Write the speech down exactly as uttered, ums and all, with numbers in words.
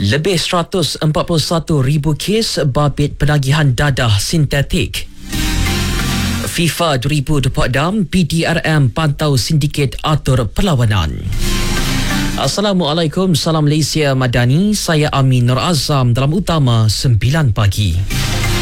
Lebih seratus empat puluh satu ribu kes babit penagihan dadah sintetik. FIFA dua ribu dua puluh enam, P D R M pantau sindiket atur perlawanan. Assalamualaikum, salam Malaysia Madani. Saya Amin Nur Azam dalam Utama sembilan pagi.